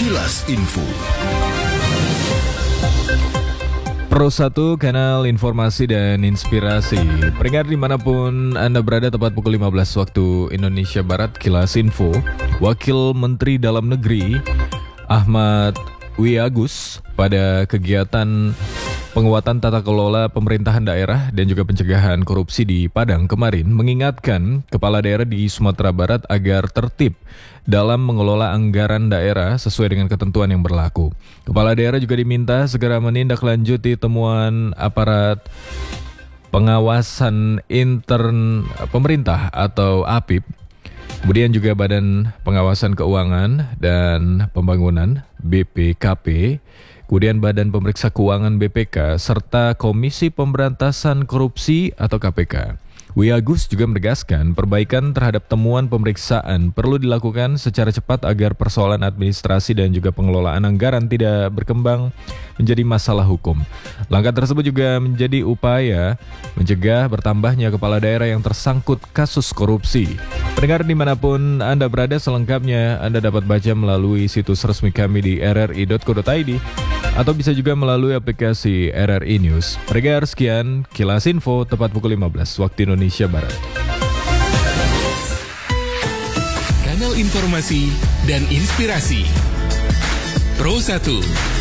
Kilas Info. Pro 1, kanal informasi dan inspirasi. Pendengar dimanapun Anda berada, tepat pukul 15 waktu Indonesia Barat, Kilas Info. Wakil Menteri Dalam Negeri Ahmad Wiyagus pada kegiatan penguatan tata kelola pemerintahan daerah dan juga pencegahan korupsi di Padang kemarin mengingatkan kepala daerah di Sumatera Barat agar tertib dalam mengelola anggaran daerah sesuai dengan ketentuan yang berlaku. Kepala daerah juga diminta segera menindaklanjuti temuan aparat pengawasan intern pemerintah atau APIP, kemudian juga Badan Pengawasan Keuangan dan Pembangunan BPKP, kemudian Badan Pemeriksa Keuangan BPK, serta Komisi Pemberantasan Korupsi atau KPK. Wiyagus juga menegaskan perbaikan terhadap temuan pemeriksaan perlu dilakukan secara cepat agar persoalan administrasi dan juga pengelolaan anggaran tidak berkembang menjadi masalah hukum. Langkah tersebut juga menjadi upaya mencegah bertambahnya kepala daerah yang tersangkut kasus korupsi. Pendengar dimanapun Anda berada, selengkapnya Anda dapat baca melalui situs resmi kami di rri.co.id atau bisa juga melalui aplikasi RRI News. Pendengar, sekian Kilas Info tepat pukul 15 waktu Indonesia Barat. Kanal informasi dan inspirasi Pro 1.